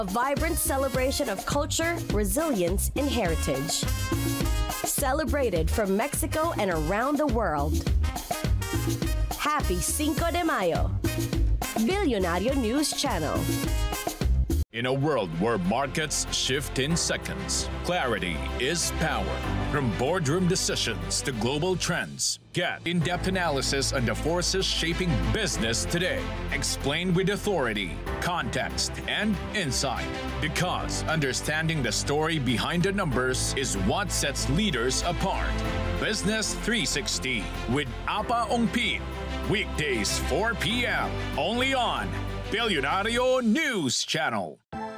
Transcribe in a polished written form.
a vibrant celebration of culture, resilience, and heritage. Celebrated from Mexico and around the world. Happy Cinco de Mayo. Billionario News Channel. In a world where markets shift in seconds, clarity is power. From boardroom decisions to global trends, get in-depth analysis on the forces shaping business today. Explained with authority, context, and insight. Because understanding the story behind the numbers is what sets leaders apart. Business 360 with Apa Ongpin. Weekdays 4 p.m. only on Billionario News Channel.